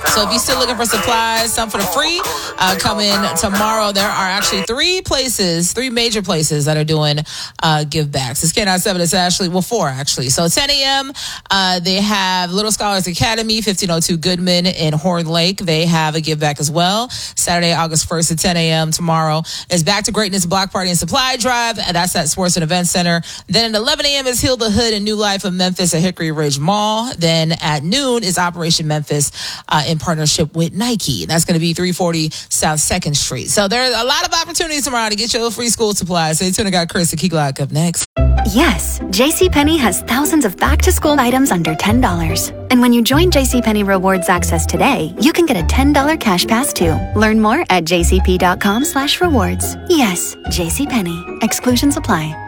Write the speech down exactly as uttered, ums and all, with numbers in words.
So if you're still looking for supplies, some for the free, uh, come in tomorrow. There are actually three places, three major places that are doing uh, give backs. It's K ninety-seven, it's Ashley, well, four actually. So ten a.m., uh, they have Little Scholars Academy, fifteen oh two Goodman in Horn Lake. They have a give back as well. Saturday, August first at ten a.m. tomorrow is Back to Greatness Block Party and Supply Drive. And that's at Sports and Event Center. Then at eleven a.m. is Heal the Hood and New Life of Memphis at Hickory Ridge Mall. Then at noon is Operation Memphis uh, in partnership with Nike. That's going to be three forty South second Street. So there's a lot of opportunities tomorrow to get your free school supplies. Stay tuned. I got Chris and Key Glock up next. Yes, JCPenney has thousands of back-to-school items under ten dollars. And when you join JCPenney Rewards Access today, you can get a ten dollars cash pass too. Learn more at jcp.com slash rewards. Yes, JCPenney. Exclusions apply.